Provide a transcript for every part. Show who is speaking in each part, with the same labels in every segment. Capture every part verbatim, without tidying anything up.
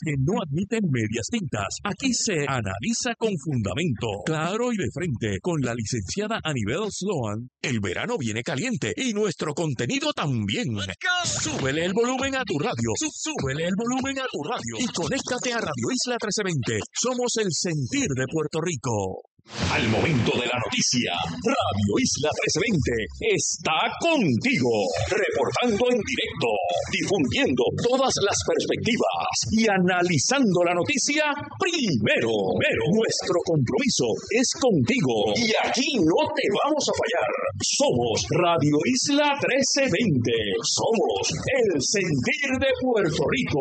Speaker 1: que no admiten medias tintas. Aquí se analiza con fundamento, claro y de frente. Con la licenciada Anibel Sloan, el verano viene caliente y nuestro contenido también. Súbele el volumen a tu radio, súbele el volumen a tu radio y conéctate a Radio Isla trece veinte. Somos el sentir de Puerto Rico. Al momento de la noticia, Radio Isla trece veinte está contigo, reportando en directo, difundiendo todas las perspectivas y analizando la noticia primero. Pero nuestro compromiso es contigo y aquí no te vamos a fallar. Somos Radio Isla trece veinte, somos el sentir de Puerto Rico.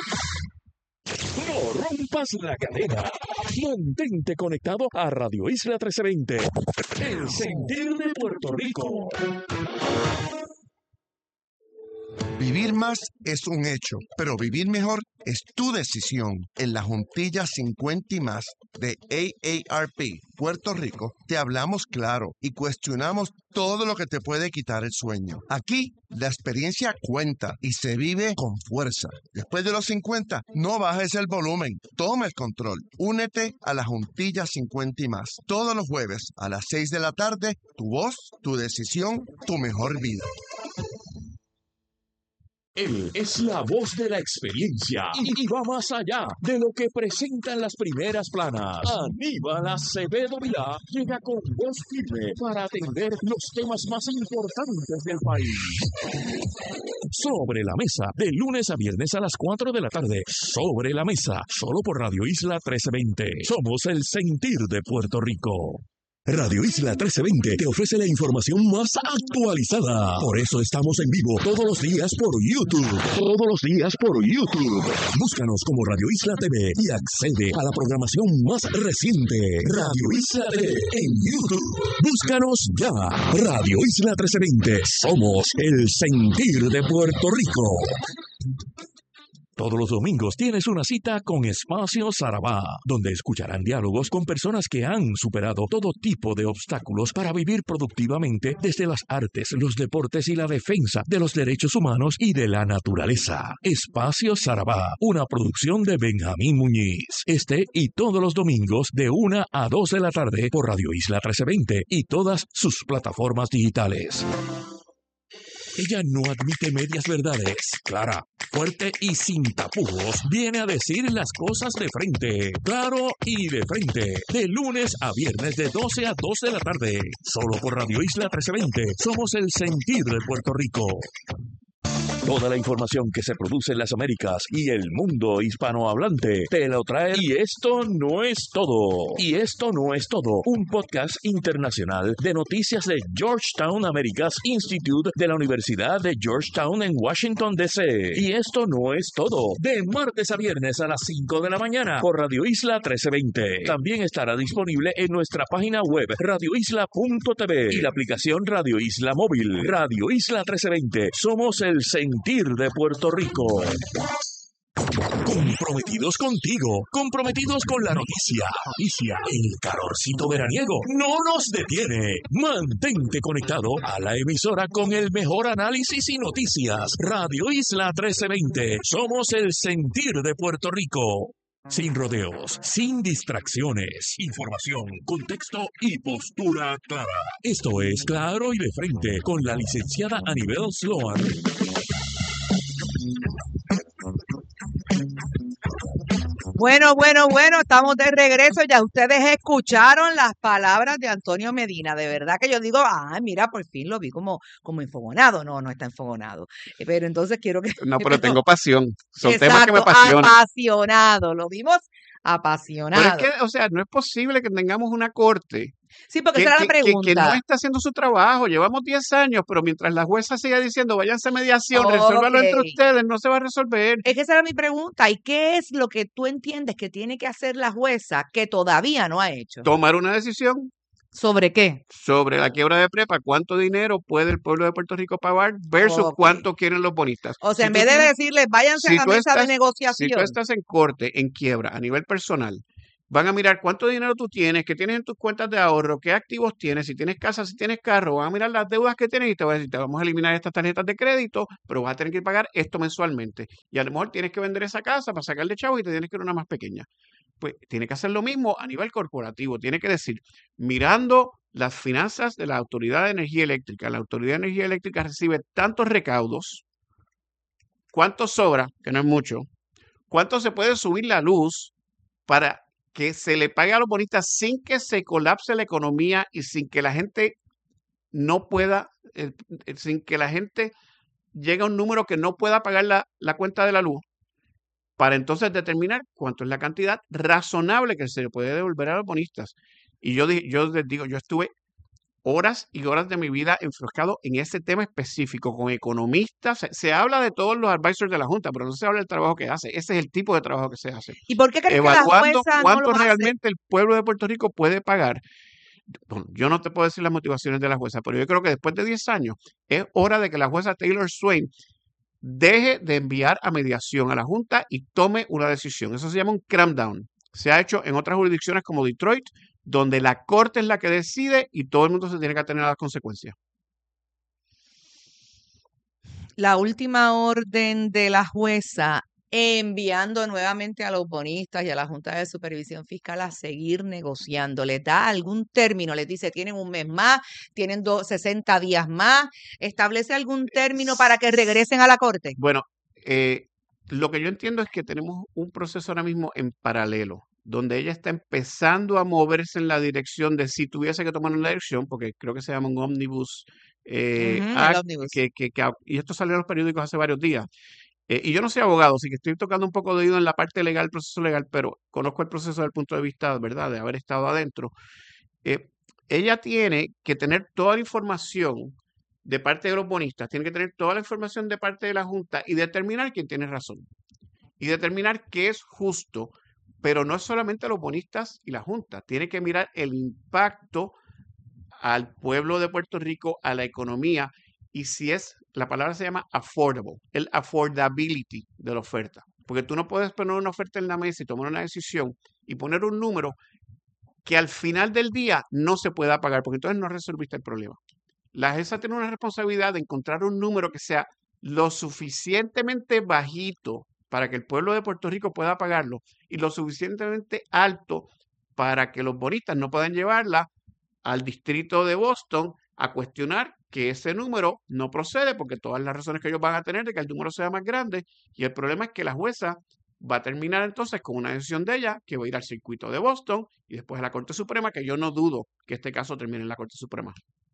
Speaker 1: No rompas la cadena. Mantente conectado a Radio Isla trece veinte, el sentir de Puerto Rico.
Speaker 2: Vivir más es un hecho, pero vivir mejor es tu decisión. En la Juntilla cincuenta y más de A A R P Puerto Rico, te hablamos claro y cuestionamos todo lo que te puede quitar el sueño. Aquí, la experiencia cuenta y se vive con fuerza. Después de los cincuenta, no bajes el volumen, toma el control. Únete a la Juntilla cincuenta y más. Todos los jueves a las seis de la tarde, tu voz, tu decisión, tu mejor vida.
Speaker 1: Él es la voz de la experiencia y, y va más allá de lo que presentan las primeras planas. Aníbal Acevedo Vilá llega con voz firme para atender los temas más importantes del país. Sobre la mesa, de lunes a viernes a las cuatro de la tarde. Sobre la mesa, solo por Radio Isla trece veinte. Somos el sentir de Puerto Rico. Radio Isla trece veinte te ofrece la información más actualizada. Por eso estamos en vivo todos los días por YouTube. Todos los días por YouTube. Búscanos como Radio Isla T V y accede a la programación más reciente. Radio Isla T V en YouTube. Búscanos ya. Radio Isla trece veinte. Somos el sentir de Puerto Rico. Todos los domingos tienes una cita con Espacio Sarabá, donde escucharán diálogos con personas que han superado todo tipo de obstáculos para vivir productivamente desde las artes, los deportes y la defensa de los derechos humanos y de la naturaleza. Espacio Sarabá, una producción de Benjamín Muñiz. Este y todos los domingos de una a dos de la tarde por Radio Isla trece veinte y todas sus plataformas digitales. Ella no admite medias verdades. Clara, fuerte y sin tapujos, viene a decir las cosas de frente. Claro y de frente. De lunes a viernes de doce a dos de la tarde. Solo por Radio Isla trece veinte. Somos el sentir de Puerto Rico. Toda la información que se produce en las Américas y el mundo hispanohablante te lo trae. Y esto no es todo. Y esto no es todo. Un podcast internacional de noticias de Georgetown Americas Institute de la Universidad de Georgetown en Washington, D C Y esto no es todo. De martes a viernes a las cinco de la mañana por Radio Isla trece veinte. También estará disponible en nuestra página web radio isla punto t v y la aplicación Radio Isla Móvil. Radio Isla trece veinte. Somos el sentir de Puerto Rico. Comprometidos contigo, comprometidos con la noticia. Noticia, el calorcito veraniego no nos detiene. Mantente conectado a la emisora con el mejor análisis y noticias. Radio Isla trece veinte. Somos el sentir de Puerto Rico. Sin rodeos, sin distracciones, información, contexto y postura clara. Esto es Claro y de Frente con la licenciada Anibel Sloan.
Speaker 3: Bueno, bueno, bueno, estamos de regreso. Ya ustedes escucharon las palabras de Antonio Medina. De verdad que yo digo, ah, mira, por fin lo vi como, como enfogonado. No, no está enfogonado. Pero entonces quiero que...
Speaker 4: No, pero tengo pasión. Son
Speaker 3: Exacto,
Speaker 4: temas que me apasionan.
Speaker 3: Apasionado. Lo vimos apasionado.
Speaker 4: Pero es que, o sea, no es posible que tengamos una corte
Speaker 3: Sí, porque
Speaker 4: que,
Speaker 3: esa era la
Speaker 4: que, que, que no
Speaker 3: pregunta.
Speaker 4: está haciendo su trabajo. Llevamos diez años, pero mientras la jueza siga diciendo, váyanse a mediación, resuélvalo entre
Speaker 3: Ok.
Speaker 4: ustedes, no se va a resolver.
Speaker 3: Es que esa era mi pregunta. ¿Y qué es lo que tú entiendes que tiene que hacer la jueza que todavía no ha hecho?
Speaker 4: Tomar una decisión
Speaker 3: ¿Sobre qué?
Speaker 4: sobre la quiebra de prepa, cuánto dinero puede el pueblo de Puerto Rico pagar versus
Speaker 3: Ok.
Speaker 4: cuánto quieren los bonistas.
Speaker 3: O sea,
Speaker 4: Si
Speaker 3: en
Speaker 4: tú
Speaker 3: vez de
Speaker 4: tienes-
Speaker 3: decirles, váyanse
Speaker 4: si
Speaker 3: a la
Speaker 4: tú
Speaker 3: mesa de
Speaker 4: estás-
Speaker 3: negociación.
Speaker 4: Si tú estás en corte, en quiebra, a nivel personal, Van a mirar cuánto dinero tú tienes, qué tienes en tus cuentas de ahorro, qué activos tienes, si tienes casa, si tienes carro, van a mirar las deudas que tienes y te van a decir, te vamos a eliminar estas tarjetas de crédito, pero vas a tener que pagar esto mensualmente. Y a lo mejor tienes que vender esa casa para sacarle chavo y te tienes que ir a una más pequeña. Pues tiene que hacer lo mismo a nivel corporativo. Tiene que decir, mirando las finanzas de la Autoridad de Energía Eléctrica, la Autoridad de Energía Eléctrica recibe tantos recaudos, cuánto sobra, que no es mucho, cuánto se puede subir la luz para que se le pague a los bonistas sin que se colapse la economía y sin que la gente no pueda, eh, eh, sin que la gente llegue a un número que no pueda pagar la, la cuenta de la luz, para entonces determinar cuánto es la cantidad razonable que se le puede devolver a los bonistas. Y yo, di- yo les digo, yo estuve horas y horas de mi vida enfrascado en ese tema específico, con economistas. Se, se habla de todos los advisors de la Junta, pero no se habla del trabajo que hace. Ese es el tipo de trabajo que se hace.
Speaker 3: ¿Y por qué crees que la
Speaker 4: Evaluando
Speaker 3: jueza no
Speaker 4: cuánto
Speaker 3: lo hace?
Speaker 4: realmente el pueblo de Puerto Rico puede pagar. Bueno, yo no te puedo decir las motivaciones de la jueza, pero yo creo que después de diez años es hora de que la jueza Taylor Swain deje de enviar a mediación a la Junta y tome una decisión. Eso se llama un crampdown. Se ha hecho en otras jurisdicciones como Detroit, donde la corte es la que decide y todo el mundo se tiene que atener a las consecuencias.
Speaker 3: La última orden de la jueza enviando nuevamente a los bonistas y a la Junta de Supervisión Fiscal a seguir negociando. ¿Les da algún término? Les dice, tienen un mes más, tienen do- sesenta días más. ¿Establece algún término para que regresen a la corte?
Speaker 4: Bueno, eh, lo que yo entiendo es que tenemos un proceso ahora mismo en paralelo, donde ella está empezando a moverse en la dirección de si tuviese que tomar una dirección, porque creo que se llama un Omnibus eh,
Speaker 3: Ujú, el
Speaker 4: Act,
Speaker 3: ómnibus.
Speaker 4: que, que, que, y esto salió en los periódicos hace varios días. Eh, y yo no soy abogado, así que estoy tocando un poco de oído en la parte legal, el proceso legal, pero conozco el proceso desde el punto de vista, ¿verdad?, de haber estado adentro. Eh, ella tiene que tener toda la información de parte de los bonistas, tiene que tener toda la información de parte de la Junta y determinar quién tiene razón. Y determinar qué es justo, pero no es solamente los bonistas y la Junta, tiene que mirar el impacto al pueblo de Puerto Rico, a la economía, y si es, la palabra se llama affordable, el affordability de la oferta. Porque tú no puedes poner una oferta en la mesa y tomar una decisión y poner un número que al final del día no se pueda pagar, porque entonces no resolviste el problema. La agencia tiene una responsabilidad de encontrar un número que sea lo suficientemente bajito para que el pueblo de Puerto Rico pueda pagarlo y lo suficientemente alto para que los bonistas no puedan llevarla al distrito de Boston a cuestionar que ese número no procede porque todas las razones que ellos van a tener de que el número sea más grande, y el problema es que la jueza va a terminar entonces con una decisión de ella que va a ir al circuito de Boston y después a la Corte Suprema, que yo no dudo que este caso termine en la Corte Suprema.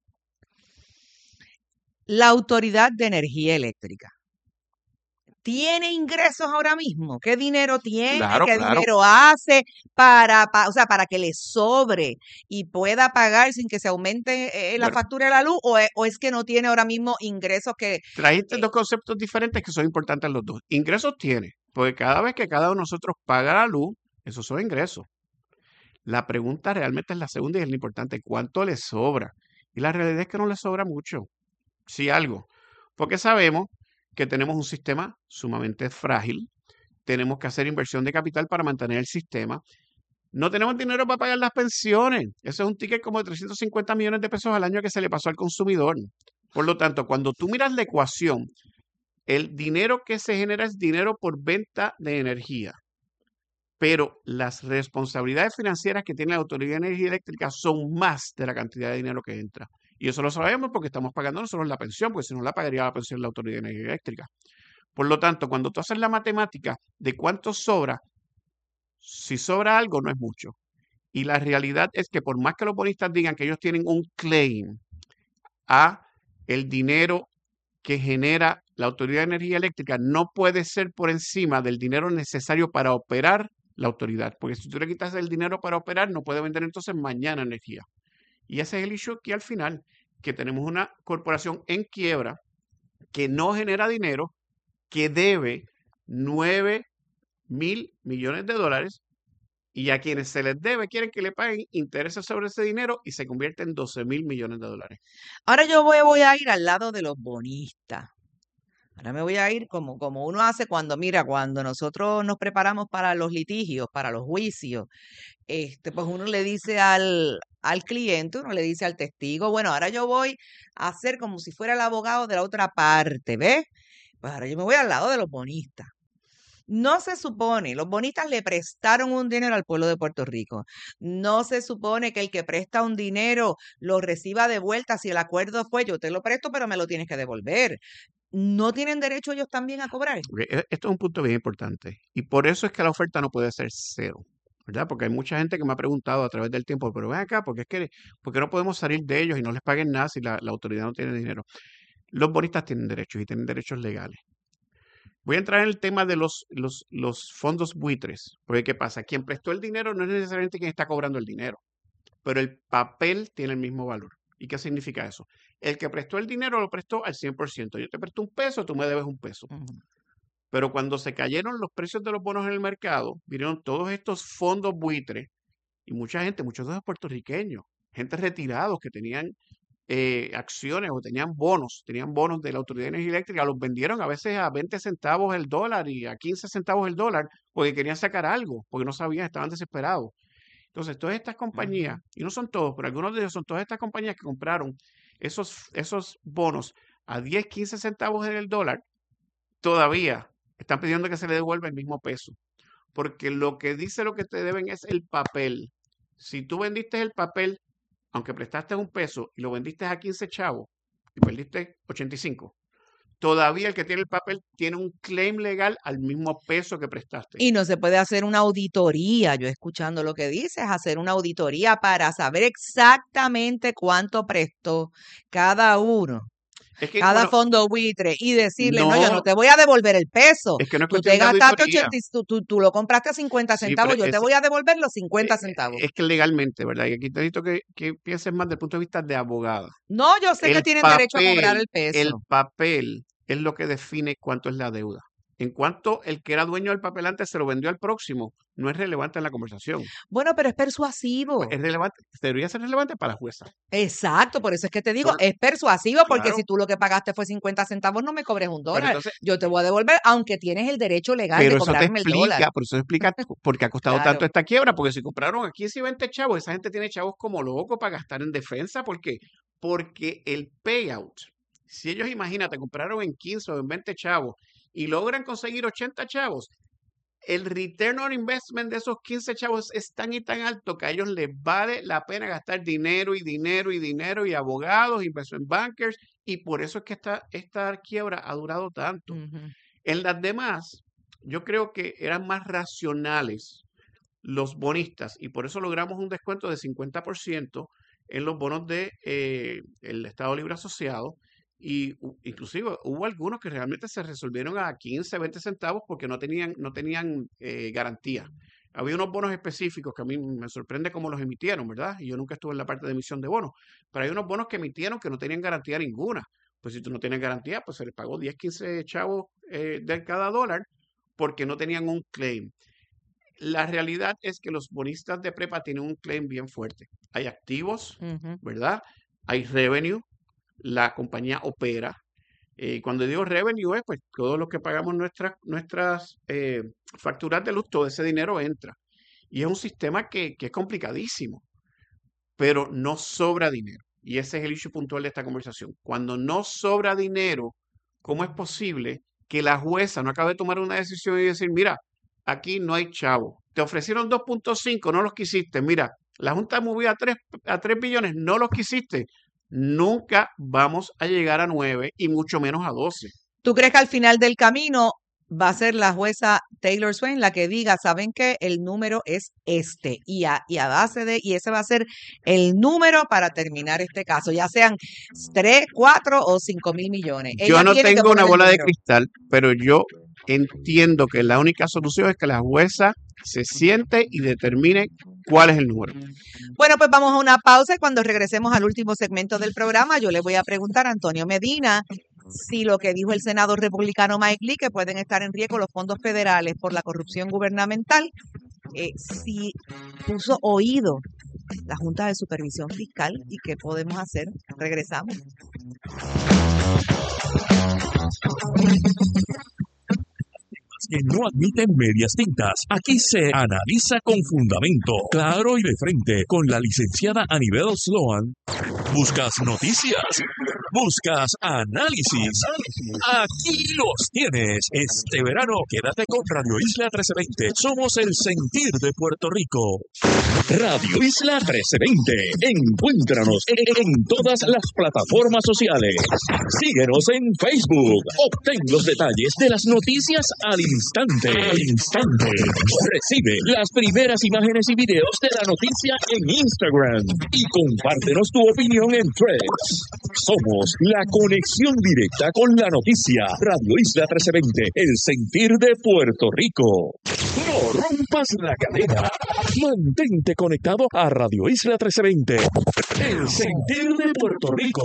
Speaker 3: La Autoridad de Energía Eléctrica tiene ingresos ahora mismo. ¿Qué dinero tiene?
Speaker 4: Claro,
Speaker 3: ¿Qué
Speaker 4: claro.
Speaker 3: dinero hace para, pa- o sea, para que le sobre y pueda pagar sin que se aumente eh, la
Speaker 4: Bueno,
Speaker 3: factura de la luz? ¿O es, o es que no tiene ahora mismo ingresos que...
Speaker 4: trajiste
Speaker 3: eh,
Speaker 4: dos conceptos diferentes que son importantes los dos. Ingresos tiene, porque cada vez que cada uno de nosotros paga la luz, esos son ingresos. La pregunta realmente es la segunda y es la importante, ¿cuánto le sobra? Y la realidad es que no le sobra mucho, si algo, porque sabemos que tenemos un sistema sumamente frágil, tenemos que hacer inversión de capital para mantener el sistema, no tenemos dinero para pagar las pensiones, eso es un ticket como de trescientos cincuenta millones de pesos al año que se le pasó al consumidor. Por lo tanto, cuando tú miras la ecuación, el dinero que se genera es dinero por venta de energía, pero las responsabilidades financieras que tiene la Autoridad de Energía Eléctrica son más de la cantidad de dinero que entra. Y eso lo sabemos porque estamos pagando nosotros la pensión, porque si no la pagaría la pensión la Autoridad de Energía Eléctrica. Por lo tanto, cuando tú haces la matemática de cuánto sobra, si sobra algo no es mucho. Y la realidad es que por más que los bonistas digan que ellos tienen un claim a el dinero que genera la Autoridad de Energía Eléctrica, no puede ser por encima del dinero necesario para operar la autoridad. Porque si tú le quitas el dinero para operar, no puede vender entonces mañana energía. Y ese es el issue aquí al final, que tenemos una corporación en quiebra que no genera dinero, que debe nueve mil millones de dólares y a quienes se les debe quieren que le paguen intereses sobre ese dinero y se convierte en doce mil millones de dólares.
Speaker 3: Ahora yo voy, voy a ir al lado de los bonistas. Ahora me voy a ir como, como uno hace cuando, mira, cuando nosotros nos preparamos para los litigios, para los juicios, este, pues uno le dice al, al cliente, uno le dice al testigo, bueno, ahora yo voy a hacer como si fuera el abogado de la otra parte, ¿ves? Pues ahora yo me voy al lado de los bonistas. No se supone, los bonistas le prestaron un dinero al pueblo de Puerto Rico. No se supone que el que presta un dinero lo reciba de vuelta si el acuerdo fue yo te lo presto, pero me lo tienes que devolver. ¿No tienen derecho ellos también a cobrar?
Speaker 4: Ok, e- Esto es un punto bien importante. Y por eso es que la oferta no puede ser cero, ¿verdad? Porque hay mucha gente que me ha preguntado a través del tiempo, pero ven acá, porque es que, ¿por qué no podemos salir de ellos y no les paguen nada si la, la autoridad no tiene dinero? Los bonistas tienen derechos y tienen derechos legales. Voy a entrar en el tema de los, los, los fondos buitres, porque ¿qué pasa? Quien prestó el dinero no es necesariamente quien está cobrando el dinero, pero el papel tiene el mismo valor. ¿Y qué significa eso? El que prestó el dinero lo prestó al cien por ciento. Yo te presto un peso, tú me debes un peso.
Speaker 3: Ujú.
Speaker 4: Pero cuando se cayeron los precios de los bonos en el mercado, vinieron todos estos fondos buitres y mucha gente, muchos de los puertorriqueños, gente retirados que tenían eh, acciones o tenían bonos, tenían bonos de la Autoridad de Energía Eléctrica, los vendieron a veces a veinte centavos el dólar y a quince centavos el dólar porque querían sacar algo, porque no sabían, estaban desesperados. Entonces, todas estas compañías,
Speaker 3: Ujú.
Speaker 4: y no son todos, pero algunos de ellos son todas estas compañías que compraron esos, esos bonos a diez, quince centavos en el dólar, todavía están pidiendo que se le devuelva el mismo peso. Porque lo que dice lo que te deben es el papel. Si tú vendiste el papel, aunque prestaste un peso y lo vendiste a quince chavos y perdiste ochenta y cinco, todavía el que tiene el papel tiene un claim legal al mismo peso que prestaste.
Speaker 3: Y no se puede hacer una auditoría, yo escuchando lo que dices, hacer una auditoría para saber exactamente cuánto prestó cada uno,
Speaker 4: Es que,
Speaker 3: cada
Speaker 4: bueno,
Speaker 3: fondo buitre, y decirle, no, yo no
Speaker 4: no,
Speaker 3: te voy a devolver el peso.
Speaker 4: es que no es
Speaker 3: Tú te
Speaker 4: cuestión de
Speaker 3: gastaste
Speaker 4: auditoría.
Speaker 3: ochenta, y- tú, tú, tú lo compraste a cincuenta
Speaker 4: Sí,
Speaker 3: centavos,
Speaker 4: pero
Speaker 3: yo te
Speaker 4: es,
Speaker 3: voy a devolver los
Speaker 4: eh,
Speaker 3: cincuenta centavos.
Speaker 4: es que legalmente, ¿verdad? Y aquí te necesito que, que pienses más desde el punto de vista de abogada.
Speaker 3: No, yo sé que
Speaker 4: El
Speaker 3: tienen derecho a cobrar
Speaker 4: papel,
Speaker 3: el
Speaker 4: el
Speaker 3: peso.
Speaker 4: papel es lo que define cuánto es la deuda. En cuanto el que era dueño del papel antes se lo vendió al próximo, no es relevante en la conversación.
Speaker 3: Bueno, pero es
Speaker 4: Pues
Speaker 3: persuasivo.
Speaker 4: es relevante, debería ser relevante para la jueza.
Speaker 3: Exacto, por eso es que te digo,
Speaker 4: Son-
Speaker 3: es persuasivo, porque
Speaker 4: claro,
Speaker 3: si tú lo que pagaste fue cincuenta centavos, no me cobres un
Speaker 4: pero
Speaker 3: dólar.
Speaker 4: entonces,
Speaker 3: Yo te voy a devolver, aunque tienes el derecho legal de
Speaker 4: pero eso te
Speaker 3: cobrarme el dólar.
Speaker 4: explica, por eso te explica cu- por qué ha costado tanto
Speaker 3: Claro.
Speaker 4: esta quiebra, porque si compraron a quince y veinte chavos, esa gente tiene chavos como locos para gastar en defensa, ¿por qué? Porque el payout, si ellos, imagínate, compraron en quince o en veinte chavos y logran conseguir ochenta chavos, el return on investment de esos quince chavos es tan y tan alto que a ellos les vale la pena gastar dinero y dinero y dinero y abogados, investment bankers, y por eso es que esta, esta quiebra ha durado tanto.
Speaker 3: Ujú.
Speaker 4: En las demás, yo creo que eran más racionales los bonistas y por eso logramos un descuento de cincuenta por ciento en los bonos de eh, el Estado Libre Asociado y u- inclusive hubo algunos que realmente se resolvieron a quince, veinte centavos porque no tenían, no tenían eh, garantía. Había unos bonos específicos que a mí me sorprende cómo los emitieron, ¿verdad? Y yo nunca estuve en la parte de emisión de bonos, pero hay unos bonos que emitieron que no tenían garantía ninguna. Pues si tú no tienes garantía, pues se les pagó diez, quince chavos eh, de cada dólar porque no tenían un claim. La realidad es que los bonistas de prepa tienen un claim bien fuerte. Hay activos,
Speaker 3: Ujú.
Speaker 4: ¿verdad? Hay revenue, la compañía opera. Eh, cuando digo revenue es pues todo lo que pagamos nuestras, nuestras eh, facturas de luz, todo ese dinero entra. Y es un sistema que, que es complicadísimo, pero no sobra dinero. Y ese es el issue puntual de esta conversación. Cuando no sobra dinero, ¿cómo es posible que la jueza no acabe de tomar una decisión y decir, mira, aquí no hay chavo, te ofrecieron dos punto cinco, no los quisiste, mira, la Junta movió a tres, a tres billones, no los quisiste, nunca vamos a llegar a nueve y mucho menos a doce.
Speaker 3: ¿Tú crees que al final del camino va a ser la jueza Taylor Swain la que diga, saben que el número es este, y a, y a base de, y ese va a ser el número para terminar este caso, ya sean tres, cuatro o cinco mil millones?
Speaker 4: Yo
Speaker 3: Ella
Speaker 4: no
Speaker 3: tiene que
Speaker 4: tengo una
Speaker 3: poner el
Speaker 4: bola de
Speaker 3: número.
Speaker 4: cristal, pero yo entiendo que la única solución es que la jueza se siente y determine cuál es el número.
Speaker 3: Bueno, pues vamos a una pausa y cuando regresemos al último segmento del programa, yo le voy a preguntar a Antonio Medina si lo que dijo el senador republicano Mike Lee, que pueden estar en riesgo los fondos federales por la corrupción gubernamental, eh, si puso oído la Junta de Supervisión Fiscal y qué podemos hacer. Regresamos.
Speaker 1: Que no admiten medias tintas. Aquí se analiza con fundamento, claro y de frente, con la licenciada Anibel Sloan. ¿Buscas noticias? ¿Buscas análisis? Aquí los tienes. Este verano quédate con Radio Isla trece veinte. Somos el sentir de Puerto Rico. Radio Isla trece veinte. Encuéntranos en todas las plataformas sociales. Síguenos en Facebook. Obtén los detalles de las noticias al instante. Al instante. Recibe las primeras imágenes y videos de la noticia en Instagram. Y compártenos tu opinión en Threads. Somos la conexión directa con la noticia. Radio Isla trece veinte. El sentir de Puerto Rico. No rompas la cadena. Mantente conectado a Radio Isla trece veinte. El sentir de Puerto Rico.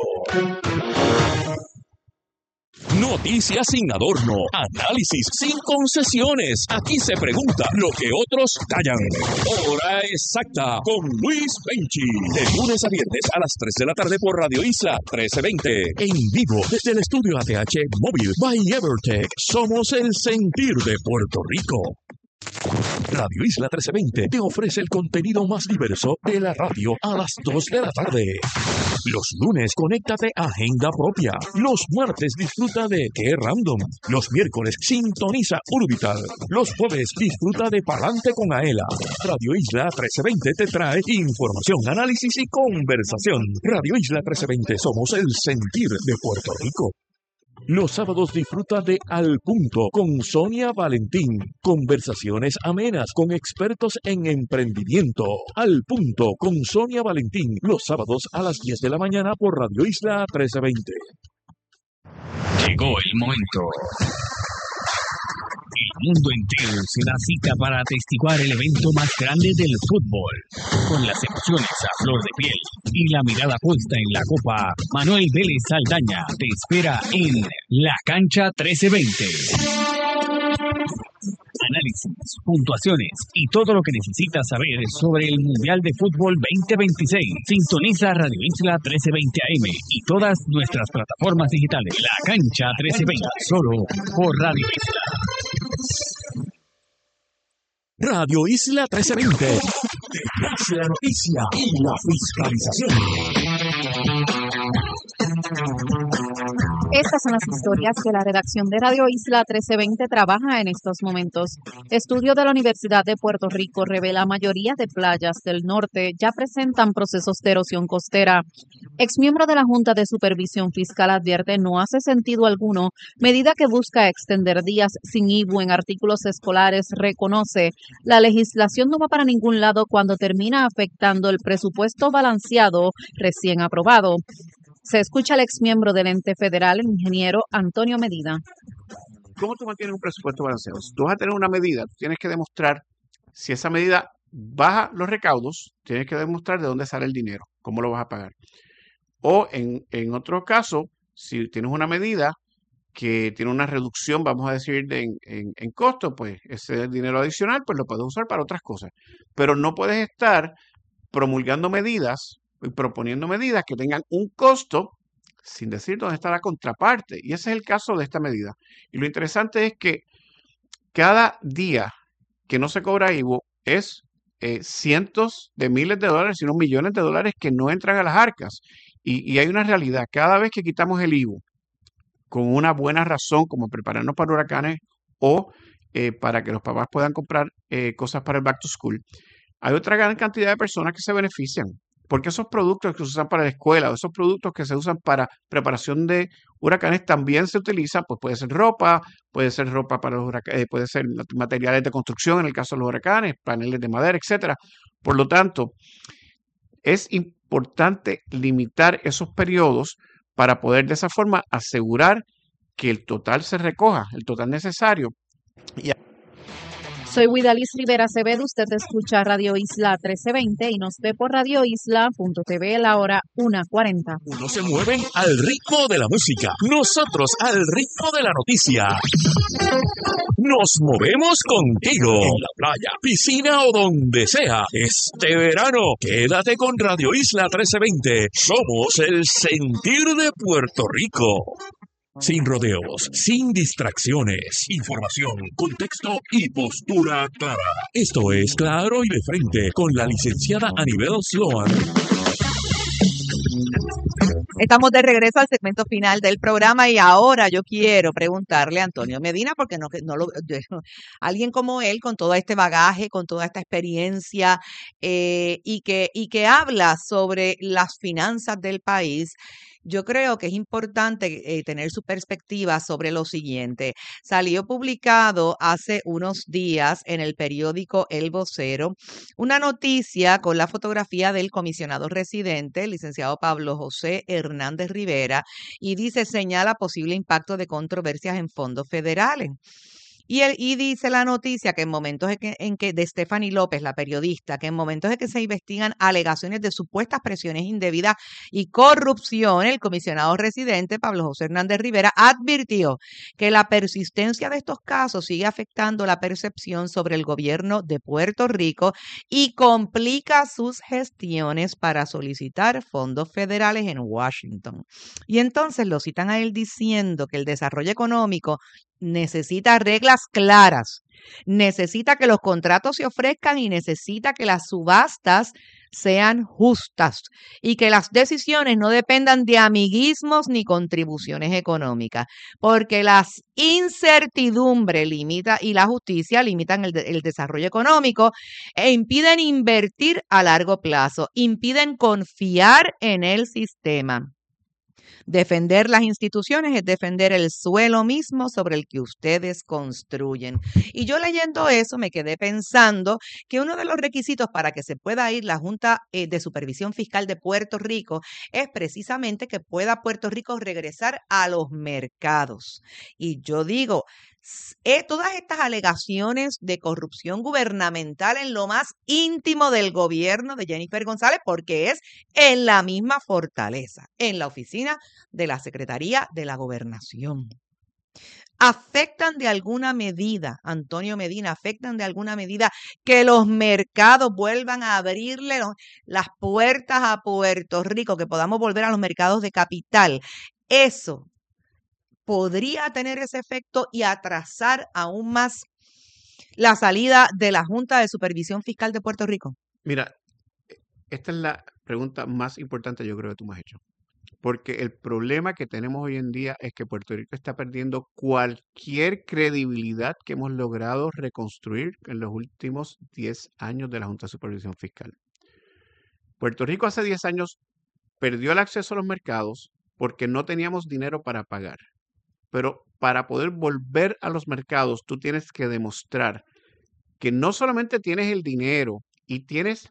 Speaker 1: Noticias sin adorno, análisis sin concesiones. Aquí se pregunta lo que otros callan. Hora exacta con Luis Benchi. De lunes a viernes a las tres de la tarde por Radio Isla trece veinte. En vivo desde el estudio A T H Móvil by Evertech. Somos el sentir de Puerto Rico. Radio Isla trece veinte te ofrece el contenido más diverso de la radio a las dos de la tarde. Los lunes, conéctate a Agenda Propia. Los martes, disfruta de Qué Random. Los miércoles, sintoniza Urbital. Los jueves, disfruta de Palante con Aela. Radio Isla trece veinte te trae información, análisis y conversación. Radio Isla trece veinte, somos el sentir de Puerto Rico. Los sábados disfruta de Al Punto con Sonia Valentín. Conversaciones amenas con expertos en emprendimiento. Al Punto con Sonia Valentín. Los sábados a las diez de la mañana por Radio Isla trece veinte.
Speaker 5: Llegó el momento. El mundo entero se da cita para atestiguar el evento más grande del fútbol. Con las emociones a flor de piel y la mirada puesta en la copa, Manuel Vélez Saldaña te espera en La Cancha trece veinte. Análisis, puntuaciones y todo lo que necesitas saber sobre el Mundial de Fútbol veinte veintiséis. Sintoniza Radio Isla trece veinte A M y todas nuestras plataformas digitales. La Cancha trece veinte, solo por Radio Isla.
Speaker 1: Radio Isla trece veinte. Detrás de la noticia y la fiscalización.
Speaker 6: Estas son las historias que la redacción de Radio Isla trece veinte trabaja en estos momentos. Estudio de la Universidad de Puerto Rico revela la mayoría de playas del norte ya presentan procesos de erosión costera. Exmiembro de la Junta de Supervisión Fiscal advierte no hace sentido alguno medida que busca extender días sin I B U en artículos escolares. Reconoce la legislación no va para ningún lado cuando termina afectando el presupuesto balanceado recién aprobado. Se escucha al exmiembro del ente federal, el ingeniero Antonio Medina.
Speaker 4: ¿Cómo tú mantienes un presupuesto balanceado? Si tú vas a tener una medida, tú tienes que demostrar si esa medida baja los recaudos, tienes que demostrar de dónde sale el dinero, cómo lo vas a pagar. O en, en otro caso, si tienes una medida que tiene una reducción, vamos a decir, de, en, en, en costo, pues ese dinero adicional pues lo puedes usar para otras cosas. Pero no puedes estar promulgando medidas y proponiendo medidas que tengan un costo sin decir dónde está la contraparte. Y ese es el caso de esta medida. Y lo interesante es que cada día que no se cobra I B U es eh, cientos de miles de dólares, sino millones de dólares que no entran a las arcas. Y, y hay una realidad. Cada vez que quitamos el I B U con una buena razón, como prepararnos para huracanes o eh, para que los papás puedan comprar eh, cosas para el back to school, hay otra gran cantidad de personas que se benefician. Porque esos productos que se usan para la escuela o esos productos que se usan para preparación de huracanes también se utilizan, pues puede ser ropa, puede ser ropa para los huracanes, eh, puede ser materiales de construcción en el caso de los huracanes, paneles de madera, etcétera. Por lo tanto, es importante limitar esos periodos para poder de esa forma asegurar que el total se recoja, el total necesario. Y
Speaker 6: Soy Widalis Rivera Acevedo, usted escucha Radio Isla trece veinte y nos ve por radio isla punto t v a la hora una cuarenta.
Speaker 1: Unos se mueven al ritmo de la música, nosotros al ritmo de la noticia. Nos movemos contigo en la playa, piscina o donde sea. Este verano, quédate con Radio Isla trece veinte. Somos el sentir de Puerto Rico. Sin rodeos, sin distracciones. Información, contexto y postura clara. Esto es Claro y de Frente con la licenciada Anibel Sloan.
Speaker 3: Estamos de regreso al segmento final del programa y ahora yo quiero preguntarle a Antonio Medina, porque no, no lo, alguien como él, con todo este bagaje, con toda esta experiencia eh, y, que, y que habla sobre las finanzas del país, yo creo que es importante eh, tener su perspectiva sobre lo siguiente. Salió publicado hace unos días en el periódico El Vocero una noticia con la fotografía del comisionado residente, el licenciado Pablo José Hernández Rivera, y dice, señala posible impacto de controversias en fondos federales. Y, el, y dice la noticia que en momentos en que, en que de Stephanie López, la periodista, que en momentos en que se investigan alegaciones de supuestas presiones indebidas y corrupción, el comisionado residente Pablo José Hernández Rivera advirtió que la persistencia de estos casos sigue afectando la percepción sobre el gobierno de Puerto Rico y complica sus gestiones para solicitar fondos federales en Washington. Y entonces lo citan a él diciendo que el desarrollo económico necesita reglas claras, necesita que los contratos se ofrezcan y necesita que las subastas sean justas y que las decisiones no dependan de amiguismos ni contribuciones económicas, porque las incertidumbre limita y la justicia limitan el, de, el desarrollo económico e impiden invertir a largo plazo, impiden confiar en el sistema. Defender las instituciones es defender el suelo mismo sobre el que ustedes construyen. Y yo leyendo eso me quedé pensando que uno de los requisitos para que se pueda ir la Junta eh, de Supervisión Fiscal de Puerto Rico es precisamente que pueda Puerto Rico regresar a los mercados. Y yo digo, Eh, todas estas alegaciones de corrupción gubernamental en lo más íntimo del gobierno de Jennifer González, porque es en la misma fortaleza, en la oficina de la Secretaría de la Gobernación. Afectan de alguna medida, Antonio Medina, afectan de alguna medida que los mercados vuelvan a abrirle los, las puertas a Puerto Rico, que podamos volver a los mercados de capital. Eso podría tener ese efecto y atrasar aún más la salida de la Junta de Supervisión Fiscal de Puerto Rico.
Speaker 4: Mira, esta es la pregunta más importante yo creo que tú me has hecho. Porque el problema que tenemos hoy en día es que Puerto Rico está perdiendo cualquier credibilidad que hemos logrado reconstruir en los últimos diez años de la Junta de Supervisión Fiscal. Puerto Rico hace diez años perdió el acceso a los mercados porque no teníamos dinero para pagar. Pero para poder volver a los mercados, tú tienes que demostrar que no solamente tienes el dinero y tienes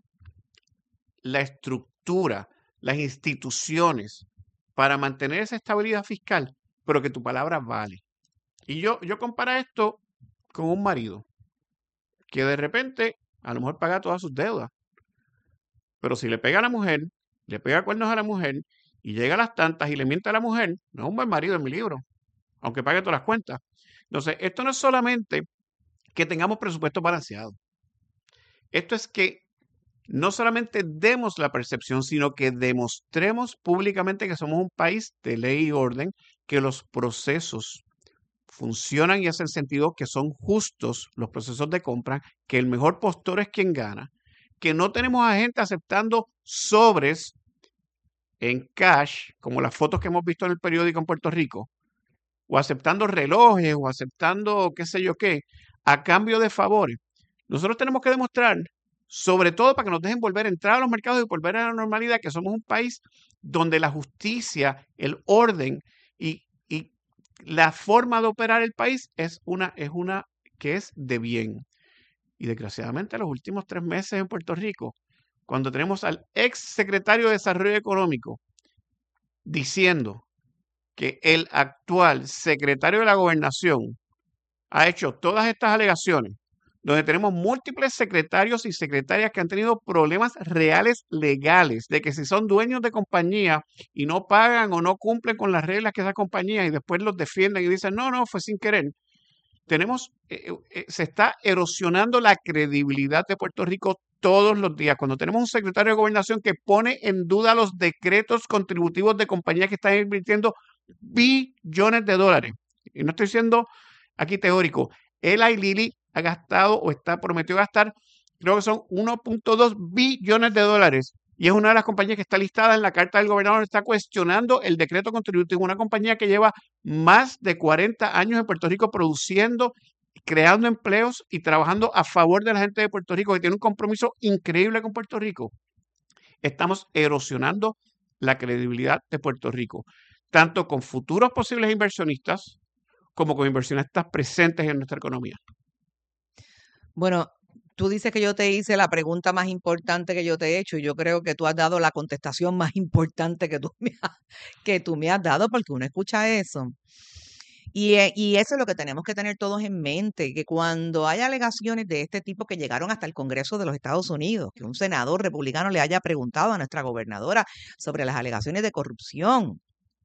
Speaker 4: la estructura, las instituciones para mantener esa estabilidad fiscal, pero que tu palabra vale. Y yo, yo comparo esto con un marido que de repente a lo mejor paga todas sus deudas, pero si le pega a la mujer, le pega cuernos a la mujer y llega a las tantas y le miente a la mujer, no es un buen marido en mi libro, aunque pague todas las cuentas. Entonces, esto no es solamente que tengamos presupuesto balanceado. Esto es que no solamente demos la percepción, sino que demostremos públicamente que somos un país de ley y orden, que los procesos funcionan y hacen sentido, que son justos los procesos de compra, que el mejor postor es quien gana, que no tenemos a gente aceptando sobres en cash, como las fotos que hemos visto en el periódico en Puerto Rico, o aceptando relojes, o aceptando qué sé yo qué, a cambio de favores. Nosotros tenemos que demostrar, sobre todo para que nos dejen volver a entrar a los mercados y volver a la normalidad, que somos un país donde la justicia, el orden y, y la forma de operar el país es una, es una que es de bien. Y desgraciadamente los últimos tres meses en Puerto Rico, cuando tenemos al ex secretario de Desarrollo Económico diciendo que el actual secretario de la Gobernación ha hecho todas estas alegaciones, donde tenemos múltiples secretarios y secretarias que han tenido problemas reales legales, de que si son dueños de compañía y no pagan o no cumplen con las reglas que esa compañía y después los defienden y dicen, no, no, fue sin querer. Tenemos, eh, eh, se está erosionando la credibilidad de Puerto Rico todos los días. Cuando tenemos un secretario de Gobernación que pone en duda los decretos contributivos de compañías que están invirtiendo billones de dólares. Y no estoy siendo aquí teórico. Eli Lilly ha gastado o está prometido gastar, creo que son uno punto dos billones de dólares. Y es una de las compañías que está listada en la carta del gobernador, está cuestionando el decreto contributivo. Una compañía que lleva más de cuarenta años en Puerto Rico produciendo, creando empleos y trabajando a favor de la gente de Puerto Rico, que tiene un compromiso increíble con Puerto Rico. Estamos erosionando la credibilidad de Puerto Rico, tanto con futuros posibles inversionistas como con inversionistas presentes en nuestra economía.
Speaker 3: Bueno, tú dices que yo te hice la pregunta más importante que yo te he hecho y yo creo que tú has dado la contestación más importante que tú me has, que tú me has dado, porque uno escucha eso. Y, eh, y eso es lo que tenemos que tener todos en mente, que cuando hay alegaciones de este tipo que llegaron hasta el Congreso de los Estados Unidos, que un senador republicano le haya preguntado a nuestra gobernadora sobre las alegaciones de corrupción,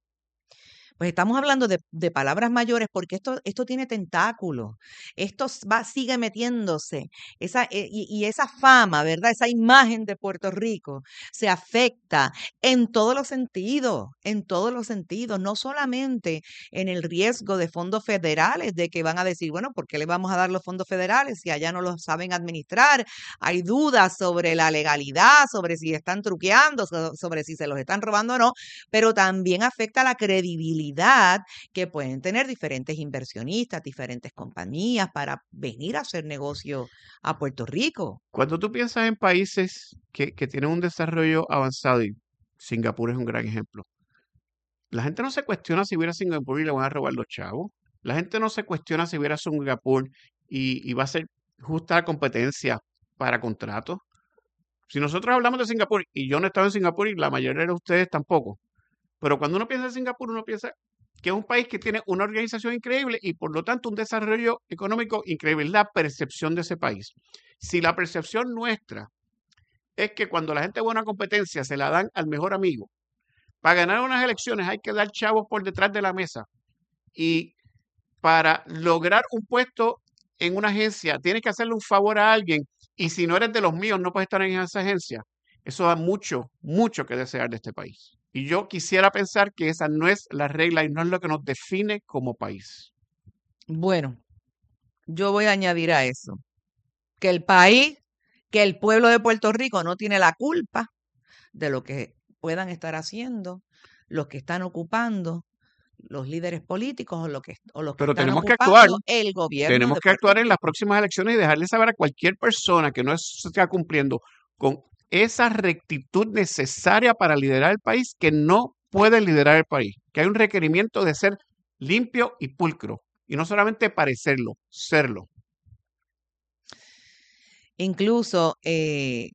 Speaker 3: pues estamos hablando de, de palabras mayores porque esto, esto tiene tentáculos, esto va, sigue metiéndose, esa, eh, y, y esa fama, ¿verdad? Esa imagen de Puerto Rico se afecta en todos los sentidos, en todos los sentidos, no solamente en el riesgo de fondos federales, de que van a decir, bueno, ¿por qué le vamos a dar los fondos federales si allá no los saben administrar? Hay dudas sobre la legalidad, sobre si están truqueando, so- sobre si se los están robando o no, pero también afecta la credibilidad que pueden tener diferentes inversionistas, diferentes compañías para venir a hacer negocio a Puerto Rico.
Speaker 4: Cuando tú piensas en países que, que tienen un desarrollo avanzado, y Singapur es un gran ejemplo, la gente no se cuestiona si viera a Singapur y le van a robar los chavos. La gente no se cuestiona si viera a Singapur y, y va a ser justa la competencia para contratos. Si nosotros hablamos de Singapur, y yo no he estado en Singapur y la mayoría de ustedes tampoco, pero cuando uno piensa en Singapur, uno piensa que es un país que tiene una organización increíble y por lo tanto un desarrollo económico increíble. Es la percepción de ese país. Si la percepción nuestra es que cuando la gente buena competencia se la dan al mejor amigo, para ganar unas elecciones hay que dar chavos por detrás de la mesa y para lograr un puesto en una agencia tienes que hacerle un favor a alguien y si no eres de los míos no puedes estar en esa agencia. Eso da mucho, mucho que desear de este país. Y yo quisiera pensar que esa no es la regla y no es lo que nos define como país.
Speaker 3: Bueno, yo voy a añadir a eso que el país, que el pueblo de Puerto Rico no tiene la culpa de lo que puedan estar haciendo los que están ocupando los líderes políticos o, lo que, o los que
Speaker 4: Pero
Speaker 3: están
Speaker 4: tenemos que
Speaker 3: ocupando
Speaker 4: actuar.
Speaker 3: el gobierno
Speaker 4: Tenemos
Speaker 3: de
Speaker 4: que
Speaker 3: Puerto
Speaker 4: actuar en
Speaker 3: Rico.
Speaker 4: las próximas elecciones y dejarle saber a cualquier persona que no está cumpliendo con esa rectitud necesaria para liderar el país que no puede liderar el país, que hay un requerimiento de ser limpio y pulcro y no solamente parecerlo, serlo.
Speaker 3: Incluso eh,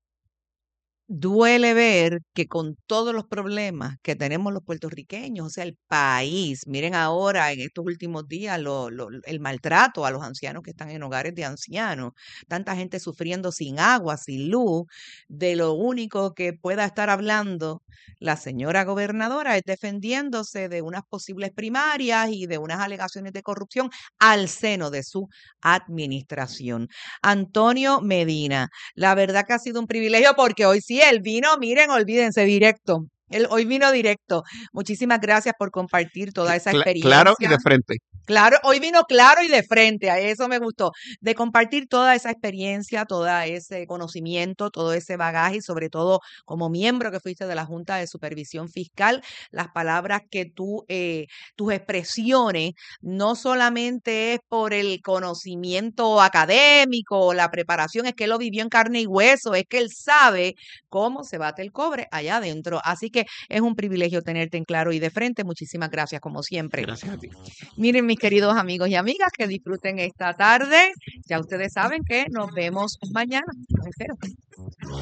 Speaker 3: duele ver que con todos los problemas que tenemos los puertorriqueños, o sea, el país, miren ahora en estos últimos días lo, lo- el maltrato a los ancianos que están en hogares de ancianos, tanta gente sufriendo sin agua, sin luz, de lo único que pueda estar hablando la señora gobernadora es defendiéndose de unas posibles primarias y de unas alegaciones de corrupción al seno de su administración. Antonio Medina, la verdad que ha sido un privilegio porque hoy sí él vino, miren, olvídense, directo. Él hoy vino directo. Muchísimas gracias por compartir toda esa
Speaker 4: Cla-
Speaker 3: experiencia.
Speaker 4: claro y de frente.
Speaker 3: Claro, hoy vino claro y de frente, a eso me gustó, de compartir toda esa experiencia, todo ese conocimiento, todo ese bagaje y sobre todo como miembro que fuiste de la Junta de Supervisión Fiscal, las palabras que tú, eh, tus expresiones, no solamente es por el conocimiento académico o la preparación, es que él lo vivió en carne y hueso, es que él sabe cómo se bate el cobre allá adentro. Así que es un privilegio tenerte en claro y de frente. Muchísimas gracias, como siempre.
Speaker 4: Gracias a ti.
Speaker 3: Miren, mis queridos amigos y amigas, que disfruten esta tarde. Ya ustedes saben que nos vemos mañana. Los espero.